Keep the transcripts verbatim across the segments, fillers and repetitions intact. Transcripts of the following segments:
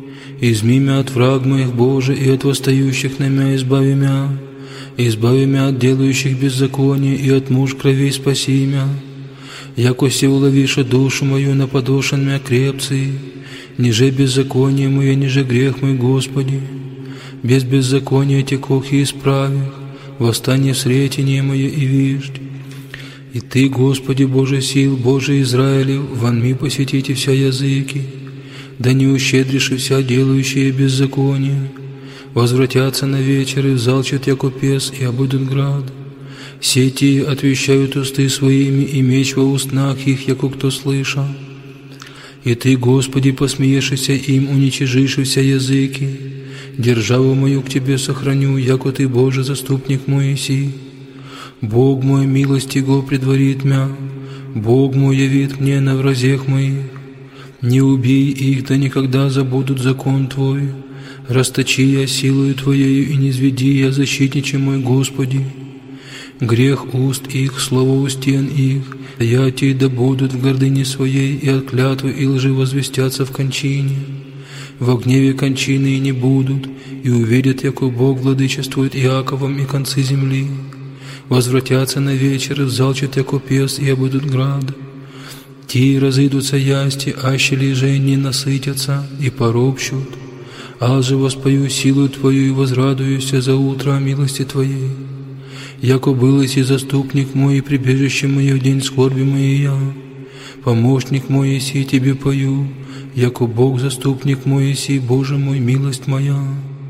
Изми мя от враг моих, Боже, и от восстающих на мя избави мя. Избави мя от делающих беззаконие, и от муж кровей спаси мя. Яко се уловиша душу мою на подошен мя крепцы, ниже беззаконие мое, ниже грех мой, Господи. Без беззакония текох и исправих, восстание сретение мое и виждь. И Ты, Господи, Боже сил, Боже Израилев, вонми посетите вся языки, да не ущедришь вся делающие беззаконие. Возвратятся на вечер и взалчат яко пес, и обыдут град. Сети отвещают усты своими, и меч во устнах их, яко кто слыша. И Ты, Господи, посмеешься им, уничижишь вся языки. Державу мою к Тебе сохраню, яко Ты, Боже, заступник мой иси. Бог мой милость Его предварит мя, Бог мой явит мне на вразех моих. Не убей их, да никогда забудут закон Твой. Расточи я силою Твоею, и не зведи я, защитниче мой, Господи. Грех уст их, слово у стен их, ятии да будут в гордыне своей, и от клятвы и лжи возвестятся в кончине. Во гневе кончины и не будут, и увидят, яко Бог владычествует Иаковом и концы земли. Возвратятся на вечер, и взалчат яко пес, и обыдут град. Ти разыдутся ясти, аще лиже не насытятся, и поропщут. Аз же воспою силу Твою и возрадуюся за утро о милости Твоей. Яко был и заступник мой, и прибежище мое в день скорби моей я. Помощник мой еси, Тебе пою, яко Бог заступник мой еси, Боже мой, милость моя.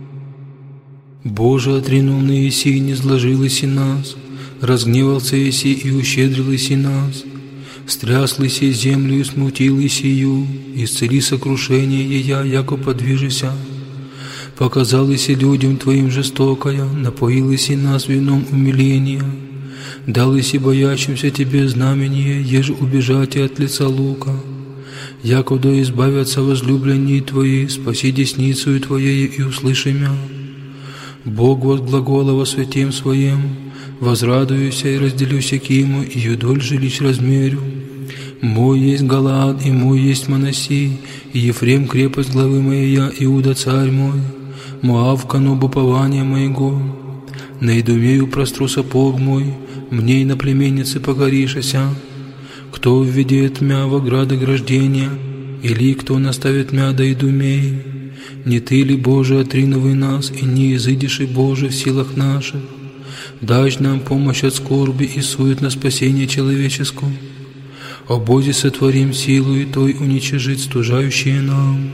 Боже, отринул на еси, не сложил еси нас, разгневался еси и ущедрил еси нас. Стряс еси землю и смутил есию, исцели сокрушение ея, яко подвижися. Показал еси людям Твоим жестокая, напоил еси нас вином умиления. Дал еси боящимся Тебе знамение, еже убежать от лица лука. Яко да избавятся возлюбленные Твои, спаси десницею Твоей и услыши мя. Бог от глагола во святем Своем, возрадуюся и разделюся киму, и юдоль жилищ размерю. Мой есть Галаад, и мой есть Манаси, и Ефрем крепость главы моей я, Иуда царь мой. Моав канобу упования моего, на Идумею простру сапог мой, мне и на племеннице покоришася. Кто введет мя в ограды граждения, или кто наставит мя до Идумеи? Не Ты ли, Боже, отринувай нас, и не изыдешь и, Боже, в силах наших? Дашь нам помощь от скорби и сует на спасение человеческое. О Бозе сотворим силу и Той уничижить стужающие нам.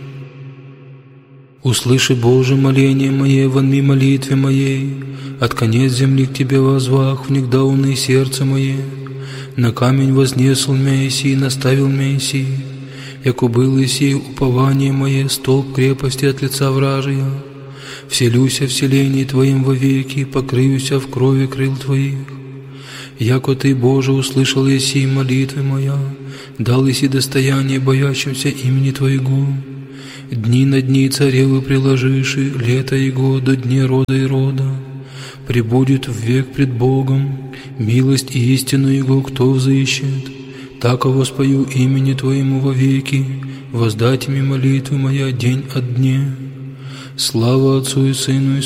Услыши, Боже, моление мое, вонми молитве моей, от конец земли к Тебе возвах, внегда уны сердце мое. На камень вознесл мя еси, наставил мя еси, яко был еси упование мое, столб крепости от лица вражия. Вселюся в селении Твоим вовеки, покрыюся в крови крыл Твоих. Яко Ты, Боже, услышал еси молитвы моя, дал еси достояние боящимся имени Твоего. Дни на дни царевы приложиши, лето Его до дней рода и рода. Пребудет в век пред Богом, милость и истину Его кто взыщет. Тако воспою имени Твоему вовеки, воздать ми молитвы моя день от дня. Слава Отцу и Сыну и